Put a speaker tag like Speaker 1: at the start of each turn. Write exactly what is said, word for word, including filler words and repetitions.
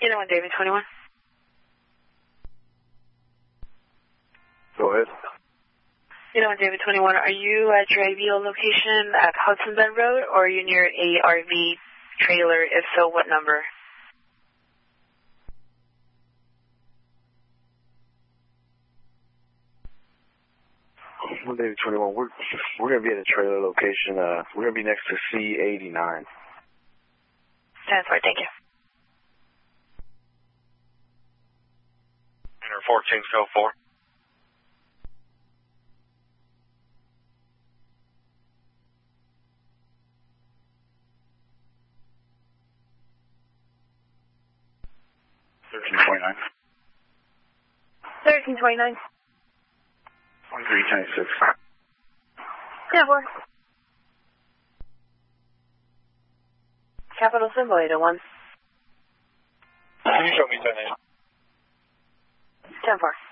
Speaker 1: You know what, David, twenty-one?
Speaker 2: Go ahead.
Speaker 1: You know what, David, twenty-one, are you at your ideal location at Hudson Bend Road, or are you near a R V trailer? If so, what number?
Speaker 2: Well, David, twenty-one, we're, we're going to be at a trailer location. Uh, we're going to be next to C eighty-nine.
Speaker 1: ten four, thank you.
Speaker 2: Enter fourteen, fill four. thirteen twenty-nine.
Speaker 1: thirteen twenty-nine.
Speaker 2: twenty-three ninety-six.
Speaker 1: ten four. Capital symbol eight oh one.
Speaker 2: Can you show me ten eight?
Speaker 1: ten four.